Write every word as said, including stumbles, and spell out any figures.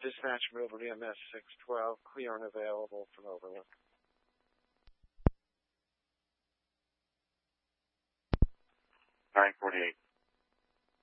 Dispatch from over E M S six twelve, clear and available from Overlook.